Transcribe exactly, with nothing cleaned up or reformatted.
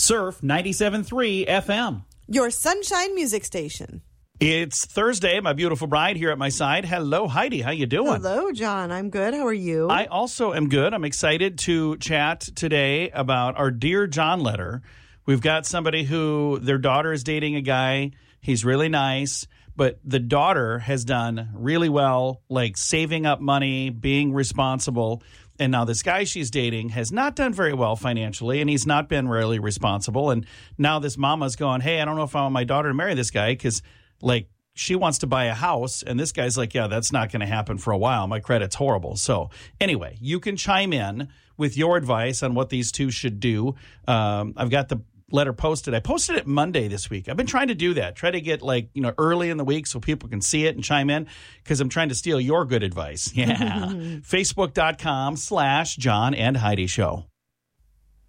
Surf ninety-seven point three F M. Your Sunshine Music Station. It's Thursday. My beautiful bride here at my side. Hello, Heidi. How you doing? Hello, John. I'm good. How are you? I also am good. I'm excited to chat today about our Dear John letter. We've got somebody who their daughter is dating a guy. He's really nice, but the daughter has done really well, like saving up money, being responsible. And now this guy she's dating has not done very well financially, and he's not been really responsible. And now this mama's going, hey, I don't know if I want my daughter to marry this guy because, like, she wants to buy a house. And this guy's like, yeah, that's not going to happen for a while. My credit's horrible. So anyway, you can chime in with your advice on what these two should do. Um, I've got the letter posted. I posted it Monday this week. I've been trying to do that, try to get like, you know, early in the week so people can see it and chime in because I'm trying to steal your good advice. Yeah. Facebook.com slash John and Heidi Show.